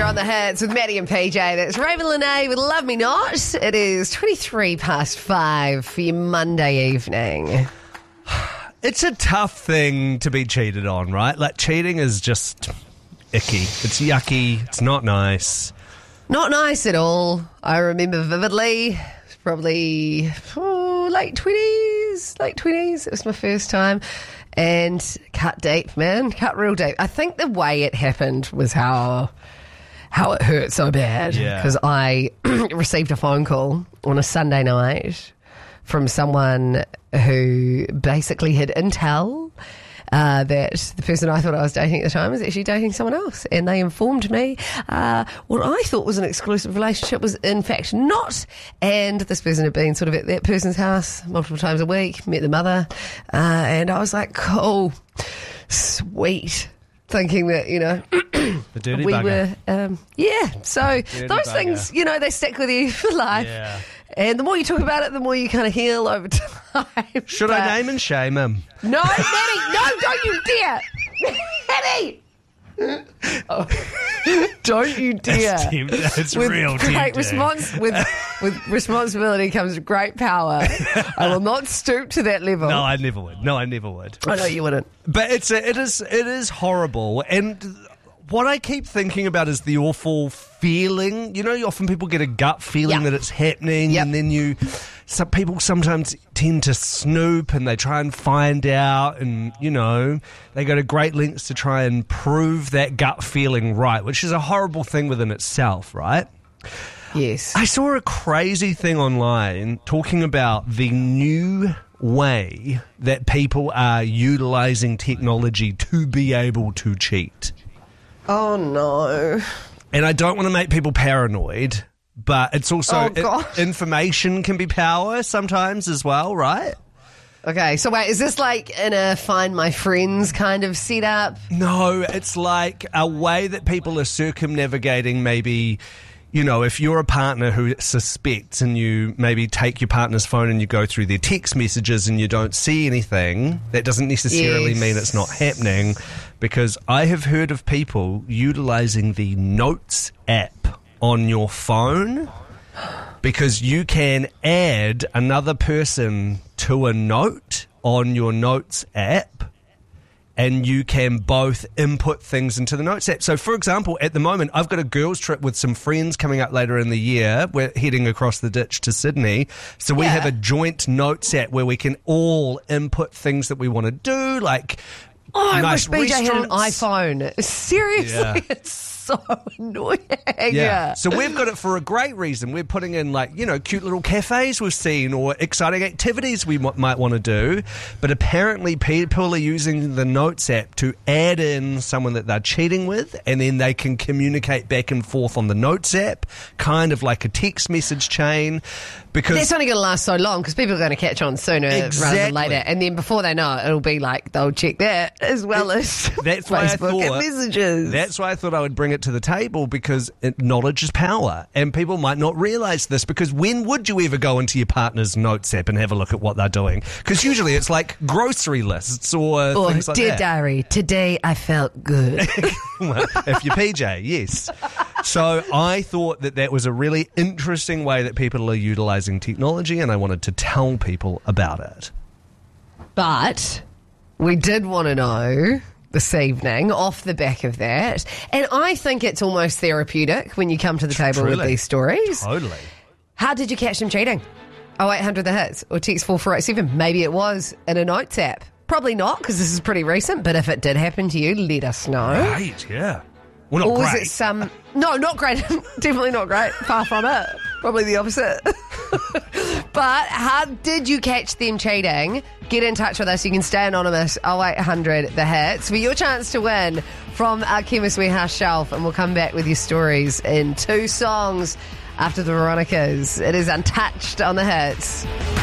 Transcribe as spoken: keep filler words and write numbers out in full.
You're on the hits with Maddie and P J. That's Raven Lene with Love Me Not. It is twenty-three past five for your Monday evening. It's a tough thing to be cheated on, right? Like, cheating is just icky. It's yucky. It's not nice. Not nice at all. I remember vividly. It was probably oh, late twenties. Late twenties. It was my first time. And cut deep, man. Cut real deep. I think the way it happened was how how it hurt so bad. Because Yeah. I received a phone call on a Sunday night from someone who basically had intel uh, that the person I thought I was dating at the time was actually dating someone else. And they informed me uh, what I thought was an exclusive relationship was in fact not. And this person had been sort of at that person's house multiple times a week, met the mother. Uh, and I was like, cool, sweet. Thinking that, you know, The dirty we bugger. were, um, yeah. So Dirty those bugger. things, you know, they stick with you for life. Yeah. And the more you talk about it, the more you kind of heal over time. Should But- I name and shame him? No, Maddie, no, don't you dare. Maddie. Oh, don't you dare. It's tempt- it's with real great tempting. response with with responsibility comes great power. I will not stoop to that level. No, I never would. No, I never would. I know you wouldn't. But it's a, it is it is horrible, and what I keep thinking about is the awful feeling. You know, often people get a gut feeling Yeah. that it's happening, Yep. and then you. Some people sometimes tend to snoop and they try and find out, and you know they go to great lengths to try and prove that gut feeling right, which is a horrible thing within itself, right? Yes. I saw a crazy thing online talking about the new way that people are utilizing technology to be able to cheat. Oh, no. And I don't want to make people paranoid, but it's also Oh, God. i- information can be power sometimes as well, right? Okay, so wait, is this like in a Find My Friends kind of setup? No, it's like a way that people are circumnavigating maybe. You know, if you're a partner who suspects and you maybe take your partner's phone and you go through their text messages and you don't see anything, that doesn't necessarily Yes. mean it's not happening, because I have heard of people utilizing the Notes app on your phone because you can add another person to a note on your Notes app. And you can both input things into the Notes app. So, for example, at the moment, I've got a girls' trip with some friends coming up later in the year. We're heading across the ditch to Sydney. So we Yeah. have a joint Notes app where we can all input things that we want to do, like Oh, I nice wish B J had an restaurants. iPhone. Seriously, Yeah. it's so annoying. Yeah. So we've got it for a great reason. We're putting in, like, you know, cute little cafes we've seen or exciting activities we m- might want to do. But apparently people are using the Notes app to add in someone that they're cheating with, and then they can communicate back and forth on the Notes app, kind of like a text message chain. Because That's only going to last so long because people are going to catch on sooner rather Exactly. than later. And then before they know it, it'll be like they'll check that as well as That's why I Facebook and thought- messages. That's why I thought I would bring it to the table, because it, knowledge is power, and people might not realise this. Because when would you ever go into your partner's Notes app and have a look at what they're doing? Because usually it's like grocery lists or, or things like Dear that. Diary, today I felt good. Well, if you're P J, yes. So I thought that that was a really interesting way that people are utilising technology, and I wanted to tell people about it. But we did want to know this evening off the back of that. And I think it's almost therapeutic when you come to the table with Truly. these stories. Totally. How did you catch them cheating? oh eight hundred the hits or text four four eight seven. Maybe it was in a Notes app. Probably not, because this is pretty recent. But if it did happen to you, let us know. Right, yeah. Well, not Or was great. it some... No, not great. Definitely not great. Far from it. Probably the opposite. But how did you catch them cheating? Get in touch with us. You can stay anonymous. oh eight hundred the hits for your chance to win from our Chemist Warehouse shelf. And we'll come back with your stories in two songs after the Veronicas. It is Untouched on the hits.